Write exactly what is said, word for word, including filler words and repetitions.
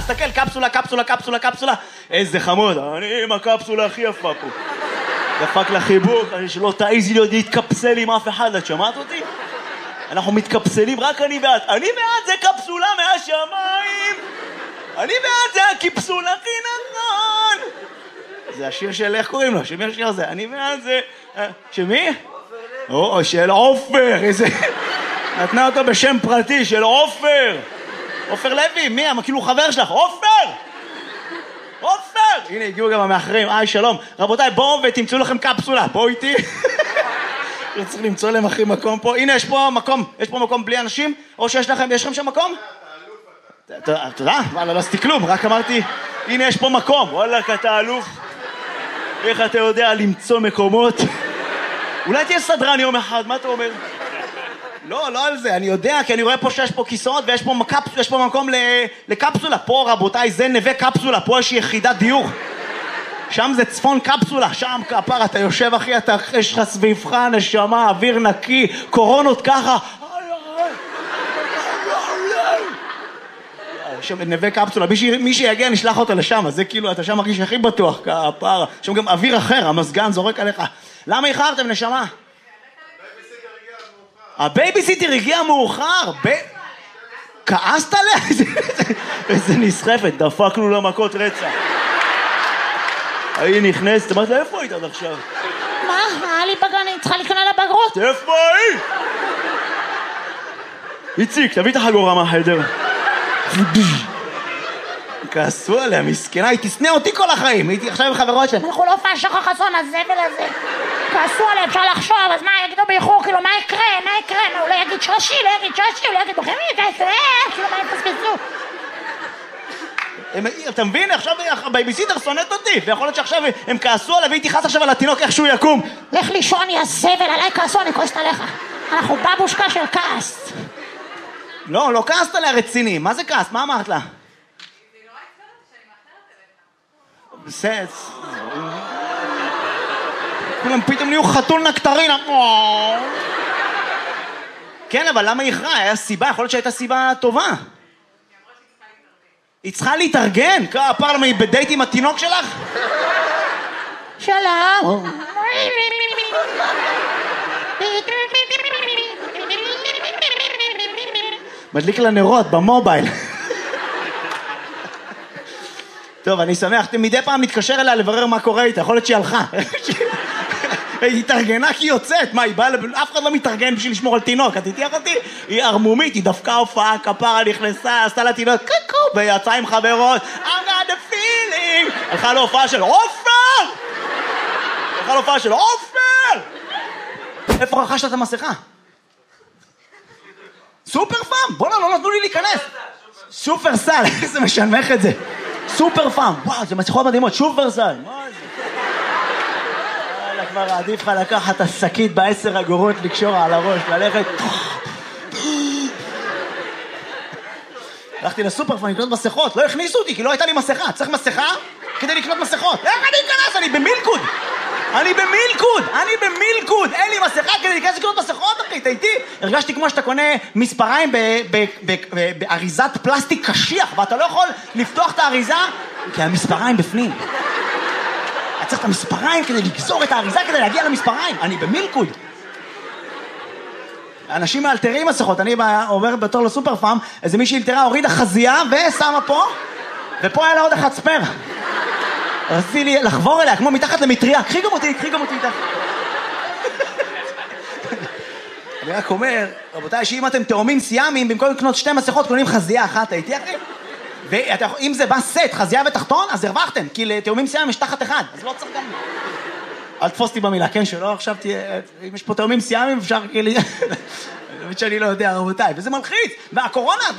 סתכל, קפסולה, קפסולה, קפסולה, קפסולה. איזה חמוד, אני עם הקפסולה הכי יפה פה. דפק לחיבוק, שלא תעיזי להיות להתקפסל עם אף אחד, את שמעת אותי? אנחנו מתקפסלים, רק אני בעד. אני בעד, זה קפסולה מהשמיים. אני בעד, זה הקפסול הכי נכון. זה השיר של, איך קוראים לו? שמי השיר הזה? אני בעד זה... שמי? או, של עופר, איזה... נתנה אותו בשם פרטי, של עופר. עופר לוי, מי? כאילו חבר שלך, עופר! עופר! הנה, הגיעו גם המאחרים, היי, שלום. רבותיי, בואו ותמצאו לכם קפסולה, בואו איתי. צריך למצוא להם הכי מקום פה. הנה, יש פה מקום, יש פה מקום בלי אנשים? או שיש לכם, יש לכם שם מקום? תודה, וואלה, לא עשיתי כלום, רק אמרתי, הנה, יש פה מקום. וואלה, אתה אלוף. איך אתה יודע למצוא מקומות? אולי תהיה סדרן יום אחד, מה אתה אומר? לא, לא על זה, אני יודע, כי אני רואה פה שיש פה כיסאות ויש פה, מקפ... יש פה מקום לקפסולה. פה, רבותיי, זה נווה קפסולה, פה יש יחידת דיור. שם זה צפון קפסולה, שם כפר, אתה יושב אחי, אתה, יש לך סביבך, נשמה, אוויר נקי, קורונות ככה. שם נווה קפסולה, מי שיגיע נשלח אותו לשם, אז זה כאילו, אתה שם מרגיש הכי בטוח, כפר. שם גם אוויר אחר, המסגן זורק עליך. למה איחרתם, נשמה? הבייביסיטר הגיע מאוחר. כעסת עליה? איזה נסחפת, דפקנו לה מכות רצח. היא נכנסת, אמרת לה, איפה היית עד עכשיו? מה? היה לי בגן, אני צריכה להיכנע לבגרות. איפה היא? איציק, תביא את החגורה מהחדר. כעסו עליה, מסכנה, היא תסנה אותי כל החיים. הייתי עכשיו עם חברות שלהם. אנחנו לא פעם שחר חסון, הזבל הזה. כעסו עליה, אפשר לחשוב, אז מה יגידו באיחור? כאילו, מה יקרה? מה יקרה? מה, הוא לא יגיד שרשי, לא יגיד שרשי, הוא לא יגיד בחמי, כאילו, מה יפספסו? אתה מבין? עכשיו הבייביסיטר שונאת אותי, ויכול להיות שעכשיו הם כעסו עליו, והיא תיחס עכשיו על התינוק איך שהוא יקום. לך לישון, יא זבל, עליי כעסו, אני כועסת עליך. אנחנו בבושקה של כעס. לא, לא כעסת עליה רציני. מה זה כעס? מה אמרת לה? בסץ. כולם פתאום נהיו חתול נקטרין. כן, אבל למה היא הכרעה? היה סיבה, יכול להיות שהייתה סיבה טובה. היא צריכה להתארגן? כפר למה היא בדייט עם התינוק שלך? שלום. מדליק לה נרות במובייל. טוב, אני שמח, מדי פעם מתקשר אליה לברר מה קורה איתה, יכול להיות שהיא הלכה. היא התארגנה כי היא יוצאת, מה, היא באה, אף אחד לא מתארגן בשביל לשמור על תינוק, את תתייח אותי? היא ארמומית, היא דווקא הופעה, כפרה נכנסה, עשתה לה תינוק, קוקו, ויצאה עם חברות, I got the feeling, הלכה להופעה של עופר! הלכה להופעה של עופר! איפה רכשת את המסכה? סופר פאם, בוא לא נתנו לי להיכנס. סופר סל, איזה משנמך את זה. סופר פאם, וואו, זה מסכות מדהימות, סופר סל. מה זה? כבר עדיף לך לקחת את השקית בעשר אגורות לקשור על הראש, ללכת... הלכתי לסופר פארם לקנות מסכות, לא הכניסו אותי כי לא הייתה לי מסכה. צריך מסכה כדי לקנות מסכות. איך אני אכנס? אני במילקוד. אני במילקוד. אני במילקוד. אין לי מסכה כדי להיכנס לקנות מסכות, אחי. אתה איתי? הרגשתי כמו שאתה קונה מספריים באריזת פלסטיק קשיח, ואתה לא יכול לפתוח את האריזה כי המספריים בפנים. אני צריך את המספריים כדי לגזור את האריזה כדי להגיע למספריים. אני במילקוד. אנשים מאלתרים מסכות. אני עובר בתור לסופר פארם, איזה מישהי אלתרה, הורידה חזייה ושמה פה, ופה היה לה עוד אחד ספר. רציתי לי לחבור אליה, כמו מתחת למטריה. קחי גם אותי, קחי גם אותי איתך. אני רק אומר, רבותיי, שאם אתם תאומים סיאמים, במקום לקנות שתי מסכות, קונים חזייה אחת, הייתי אחי? ואם זה בא סט, חזייה ותחתון, אז הרווחתם, כי לתאומים סיאמים יש תחת אחד, אז לא צריך גם... אל תפוס אותי במילה, כן, שלא, עכשיו תהיה... אם יש פה תאומים סיאמים, אפשר כאילו... אני באמת שאני לא יודע, רבותיי, וזה מלחיץ, והקורונה...